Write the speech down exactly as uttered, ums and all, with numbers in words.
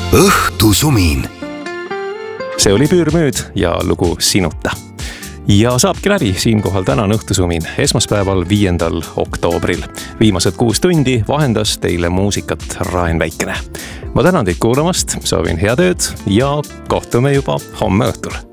õhtusumin. See oli Püürmüüd ja lugu Sinuta. Ja saabki läbi siinkohal tänan õhtusumin esmaspäeval viiendal oktoobril. Viimased kuus tundi vahendas teile muusikat Raen Väikene. Ma tänan teid kuulamast, soovin head ööd ja kohtume juba homme õhtul.